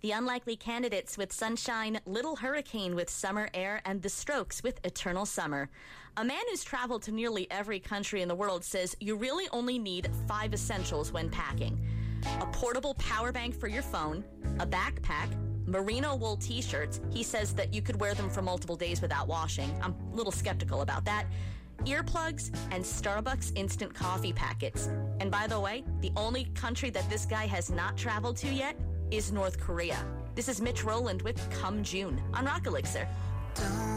The Unlikely Candidates with Sunshine, Little Hurricane with Summer Air, and The Strokes with Eternal Summer. A man who's traveled to nearly every country in the world says you really only need 5 essentials when packing. A portable power bank for your phone, a backpack, merino wool t-shirts. He says that you could wear them for multiple days without washing. I'm a little skeptical about that. Earplugs and Starbucks instant coffee packets. And by the way, the only country that this guy has not traveled to yet is North Korea. This is Mitch Rowland with Come June on Rock Elixir.